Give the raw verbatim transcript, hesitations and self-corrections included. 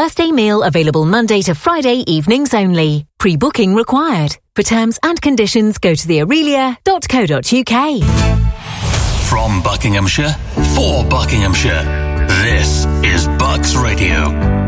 Thursday meal available Monday to Friday evenings only. Pre-booking required. For terms and conditions, go to the aurelia dot co dot uk. From Buckinghamshire, for Buckinghamshire, this is Bucks Radio.